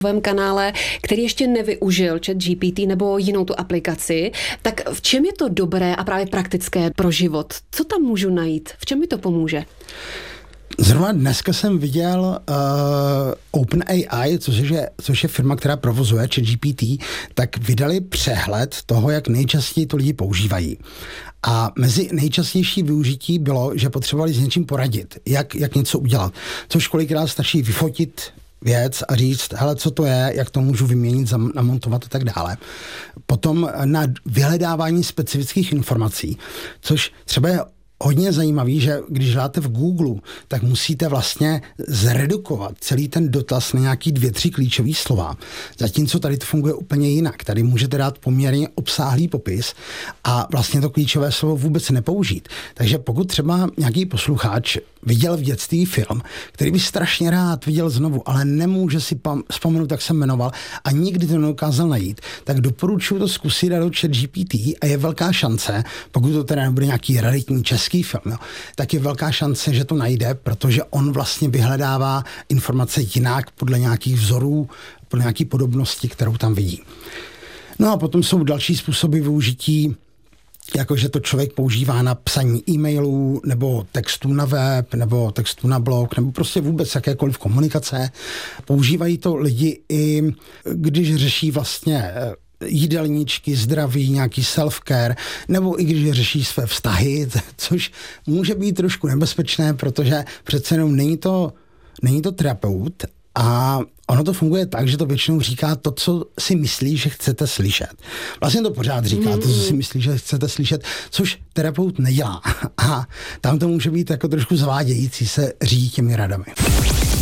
tvém kanále, který ještě nevyužil ChatGPT nebo jinou tu aplikaci, tak v čem je to dobré a právě praktické pro život? Co tam můžu najít? V čem mi to pomůže? Zrovna dneska jsem viděl OpenAI, což je firma, která provozuje ChatGPT, tak vydali přehled toho, jak nejčastěji to lidi používají. A mezi nejčastější využití bylo, že potřebovali s něčím poradit, jak něco udělat. Což kolikrát stačí vyfotit věc a říct, hele, co to je, jak to můžu vyměnit, namontovat a tak dále. Potom na vyhledávání specifických informací, což třeba je hodně zajímavý, že když hledáte v Google, tak musíte vlastně zredukovat celý ten dotaz na nějaký 2-3 klíčový slova. Zatímco tady to funguje úplně jinak. Tady můžete dát poměrně obsáhlý popis a vlastně to klíčové slovo vůbec nepoužít. Takže pokud třeba nějaký posluchač viděl v dětství film, který by strašně rád viděl znovu, ale nemůže si vzpomenout, jak se jmenoval a nikdy to nedokázal najít, tak doporučuji to zkusit dát do ChatGPT a je velká šance, pokud to teda nebude nějaký raritní český film, jo, tak je velká šance, že to najde, protože on vlastně vyhledává informace jinak podle nějakých vzorů, podle nějaký podobnosti, kterou tam vidí. No a potom jsou další způsoby využití, jakože to člověk používá na psaní e-mailů, nebo textů na web, nebo textů na blog, nebo prostě vůbec jakékoliv komunikace. Používají to lidi i když řeší vlastně jídelníčky, zdraví, nějaký self-care, nebo i když řeší své vztahy, což může být trošku nebezpečné, protože přece jenom není to terapeut a ono to funguje tak, že to většinou říká to, co si myslí, že chcete slyšet. Vlastně to pořád říká to, co si myslí, že chcete slyšet, což terapeut nedělá. A tam to může být jako trošku zavádějící se řídit těmi radami.